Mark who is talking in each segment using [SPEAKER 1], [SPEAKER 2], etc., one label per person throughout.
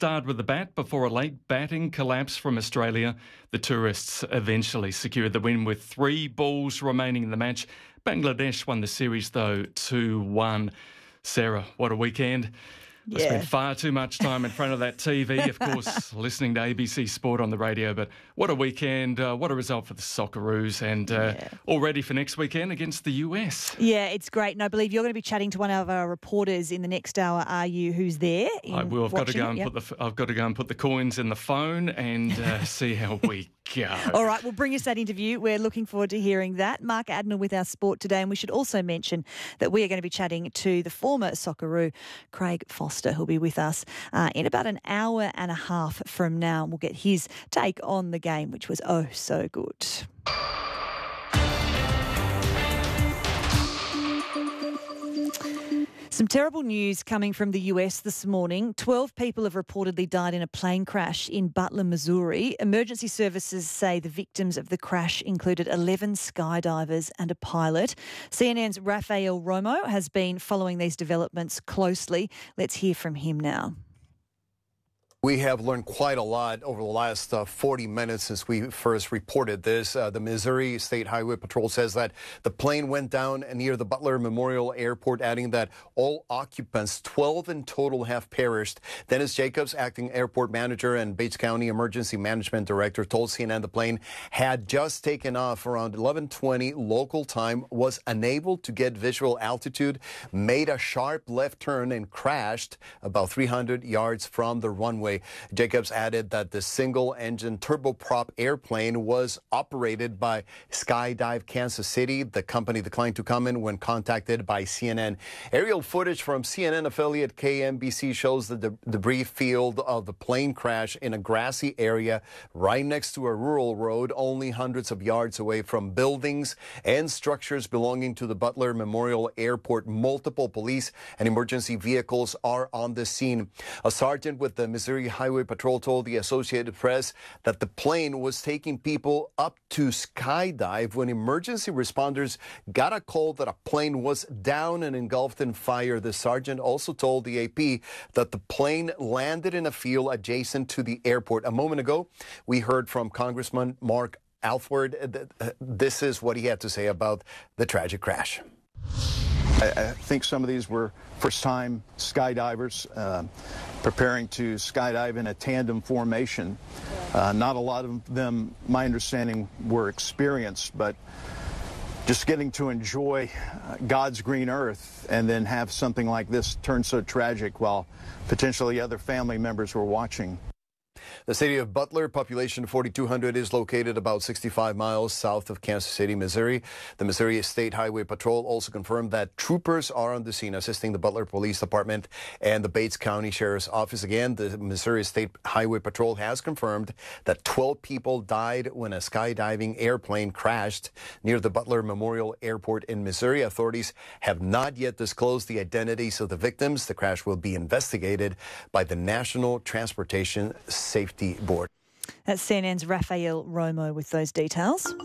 [SPEAKER 1] starred with the bat before a late batting collapse from Australia. The tourists eventually secured the win with 3 balls remaining in the match. Bangladesh won the series, though, 2-1. Sarah, what a weekend. I spent far too much time in front of that TV, of course, listening to ABC Sport on the radio. But what a weekend, what a result for the Socceroos, and all ready for next weekend against the US.
[SPEAKER 2] Yeah, it's great. And I believe you're going to be chatting to one of our reporters in the next hour, are you? Who's there?
[SPEAKER 1] I will. I've got to go and put the coins in the phone and see how we go.
[SPEAKER 2] All right, we'll bring us that interview. We're looking forward to hearing that. Mark Adnell with our sport today. And we should also mention that we are going to be chatting to the former Socceroo, Craig Foster, who'll be with us in about an hour and a half from now. We'll get his take on the game, which was oh so good. Some terrible news coming from the US this morning. 12 people have reportedly died in a plane crash in Butler, Missouri. Emergency services say the victims of the crash included 11 skydivers and a pilot. CNN's Rafael Romo has been following these developments closely. Let's hear from him now.
[SPEAKER 3] We have learned quite a lot over the last 40 minutes since we first reported this. The Missouri State Highway Patrol says that the plane went down near the Butler Memorial Airport, adding that all occupants, 12 in total, have perished. Dennis Jacobs, acting airport manager and Bates County Emergency Management Director, told CNN the plane had just taken off around 11:20 local time, was unable to get visual altitude, made a sharp left turn and crashed about 300 yards from the runway. Jacobs added that the single-engine turboprop airplane was operated by Skydive Kansas City. The company declined to comment when contacted by CNN. Aerial footage from CNN affiliate KMBC shows the debris field of the plane crash in a grassy area right next to a rural road, only hundreds of yards away from buildings and structures belonging to the Butler Memorial Airport. Multiple police and emergency vehicles are on the scene. A sergeant with the Missouri Highway Patrol told the Associated Press that the plane was taking people up to skydive when emergency responders got a call that a plane was down and engulfed in fire. The sergeant also told the AP that the plane landed in a field adjacent to the airport. A moment ago, we heard from Congressman Mark Alford. This is what he had to say about the tragic crash.
[SPEAKER 4] I think some of these were first-time skydivers preparing to skydive in a tandem formation. Not a lot of them, my understanding, were experienced, but just getting to enjoy God's green earth and then have something like this turn so tragic while potentially other family members were watching.
[SPEAKER 3] The city of Butler, population 4,200, is located about 65 miles south of Kansas City, Missouri. The Missouri State Highway Patrol also confirmed that troopers are on the scene assisting the Butler Police Department and the Bates County Sheriff's Office. Again, the Missouri State Highway Patrol has confirmed that 12 people died when a skydiving airplane crashed near the Butler Memorial Airport in Missouri. Authorities have not yet disclosed the identities of the victims. The crash will be investigated by the National Transportation Safety Board.
[SPEAKER 2] That's CNN's Rafael Romo with those details.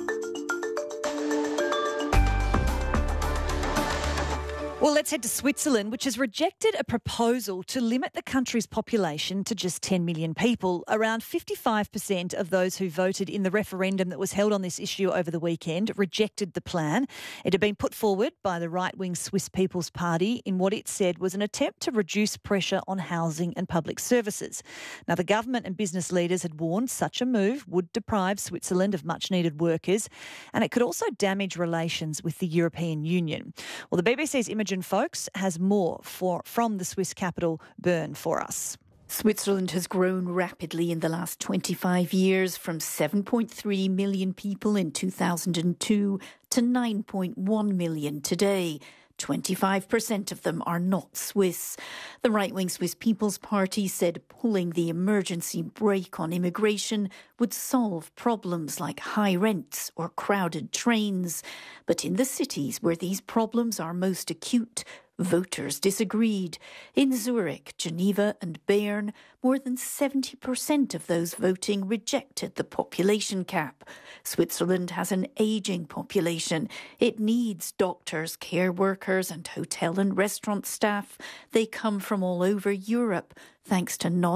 [SPEAKER 2] Well, let's head to Switzerland, which has rejected a proposal to limit the country's population to just 10 million people. Around 55% of those who voted in the referendum that was held on this issue over the weekend rejected the plan. It had been put forward by the right-wing Swiss People's Party in what it said was an attempt to reduce pressure on housing and public services. Now, the government and business leaders had warned such a move would deprive Switzerland of much-needed workers, and it could also damage relations with the European Union. Well, the BBC's Imogen Folks has more from the Swiss capital, Bern, for us.
[SPEAKER 5] Switzerland has grown rapidly in the last 25 years, from 7.3 million people in 2002 to 9.1 million today. 25% of them are not Swiss. The right-wing Swiss People's Party said pulling the emergency brake on immigration would solve problems like high rents or crowded trains. But in the cities where these problems are most acute, voters disagreed. In Zurich, Geneva and Bern, more than 70% of those voting rejected the population cap. Switzerland has an ageing population. It needs doctors, care workers and hotel and restaurant staff. They come from all over Europe, thanks to